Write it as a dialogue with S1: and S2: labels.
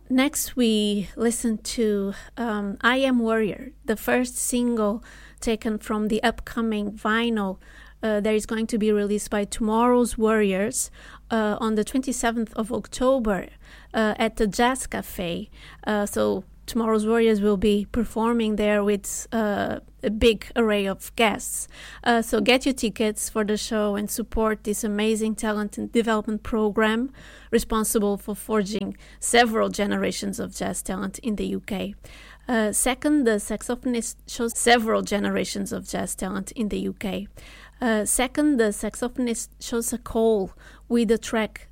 S1: Next, we listen to I Am Warrior, the first single taken from the upcoming vinyl that is going to be released by Tomorrow's Warriors on the 27th of October at the Jazz Cafe. So Tomorrow's Warriors will be performing there with a big array of guests. So get your tickets for the show and support this amazing talent and development program responsible for forging several generations of jazz talent in the UK. Second, the saxophonist shows several generations of jazz talent in the UK. Second, the saxophonist shows a call with the track